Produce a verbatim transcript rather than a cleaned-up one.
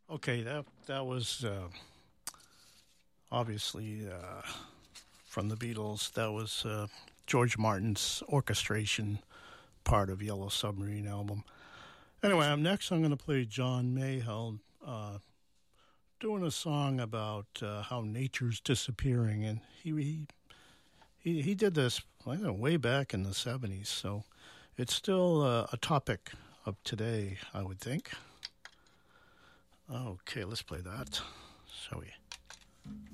Okay, that that was uh, obviously uh, from the Beatles. That was uh, George Martin's orchestration part of Yellow Submarine album. Anyway, I'm next. I'm going to play John Mayall uh, doing a song about uh, how nature's disappearing, and he he he, he did this I don't know, way back in the seventies. So it's still uh, a topic of today, I would think. Okay, let's play that, shall we?